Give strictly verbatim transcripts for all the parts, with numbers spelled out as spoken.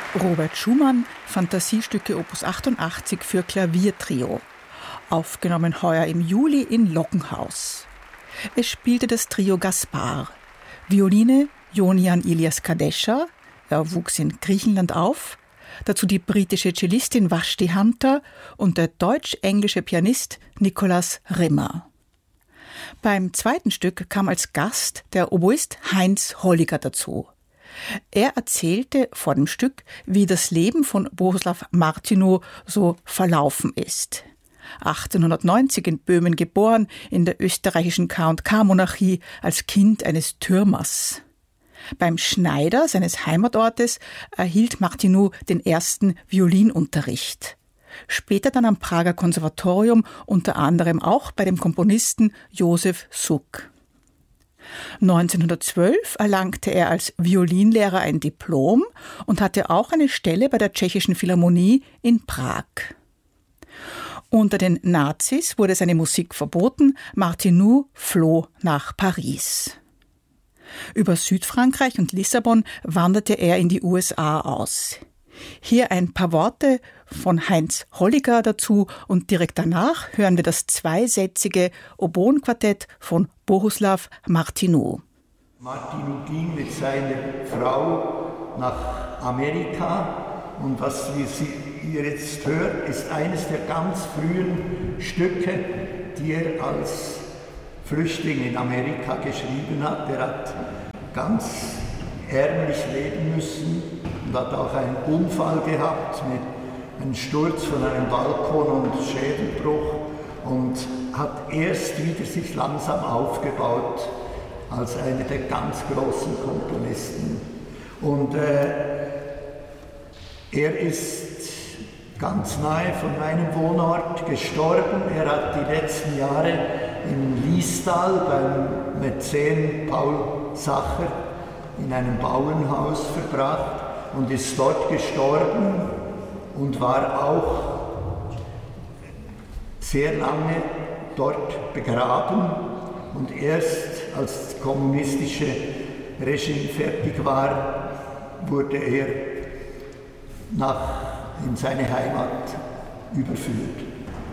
Robert Schumann, Fantasiestücke Opus achtundachtzig für Klaviertrio. Aufgenommen heuer im Juli in Lockenhaus. Es spielte das Trio Gaspar. Violine Jonian Ilias Kadesha, er wuchs in Griechenland auf. Dazu die britische Cellistin Vashti Hunter und der deutsch-englische Pianist Nikolaus Rimmer. Beim zweiten Stück kam als Gast der Oboist Heinz Holliger dazu. Er erzählte vor dem Stück, wie das Leben von Bohuslav Martinu so verlaufen ist. achtzehnhundertneunzig in Böhmen geboren, in der österreichischen K und K-Monarchie als Kind eines Türmers. Beim Schneider seines Heimatortes erhielt Martinu den ersten Violinunterricht. Später dann am Prager Konservatorium, unter anderem auch bei dem Komponisten Josef Suk. neunzehnhundertzwölf erlangte er als Violinlehrer ein Diplom und hatte auch eine Stelle bei der Tschechischen Philharmonie in Prag. Unter den Nazis wurde seine Musik verboten, Martinu floh nach Paris. Über Südfrankreich und Lissabon wanderte er in die U S A aus. Hier ein paar Worte von Heinz Holliger dazu und direkt danach hören wir das zweisätzige Oboenquartett von Bohuslav Martinu. Martinu ging mit seiner Frau nach Amerika und was wir hier jetzt hören, ist eines der ganz frühen Stücke, die er als Flüchtling in Amerika geschrieben hat. Er hat ganz ärmlich leben müssen und hat auch einen Unfall gehabt mit einem Sturz von einem Balkon und Schädelbruch und hat erst wieder sich langsam aufgebaut als einer der ganz großen Komponisten. Und äh, er ist ganz nahe von meinem Wohnort gestorben. Er hat die letzten Jahre in Liestal beim Mäzen Paul Sacher in einem Bauernhaus verbracht und ist dort gestorben und war auch sehr lange dort begraben. Und erst als das kommunistische Regime fertig war, wurde er nach, in seine Heimat überführt.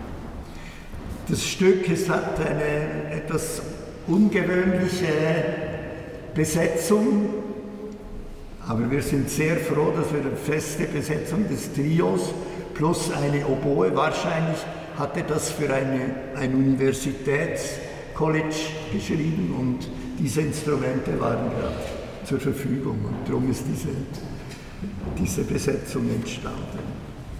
Das Stück es hat eine etwas ungewöhnliche Besetzung, aber wir sind sehr froh, dass wir eine feste Besetzung des Trios plus eine Oboe, wahrscheinlich hat er das für eine, ein Universitätscollege geschrieben und diese Instrumente waren gerade zur Verfügung und darum ist diese, diese Besetzung entstanden.